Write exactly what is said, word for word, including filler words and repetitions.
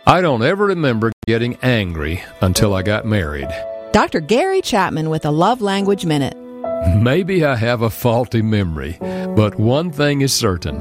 I don't ever remember getting angry until I got married. Doctor Gary Chapman with a Love Language Minute. Maybe I have a faulty memory, but one thing is certain.